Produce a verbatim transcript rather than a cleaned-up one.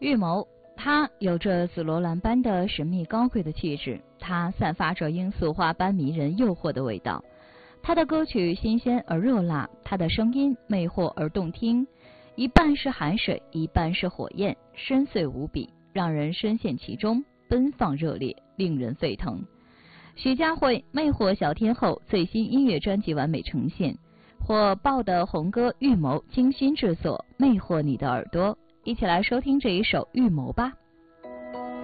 预谋，它有着紫罗兰般的神秘高贵的气质，它散发着罂粟花般迷人诱惑的味道。他的歌曲新鲜而热辣，他的声音魅惑而动听，一半是海水，一半是火焰，深邃无比，让人深陷其中，奔放热烈，令人沸腾。许佳慧魅惑小天后最新音乐专辑完美呈现，火爆的红歌《预谋》精心制作，魅惑你的耳朵，一起来收听这一首《预谋》吧。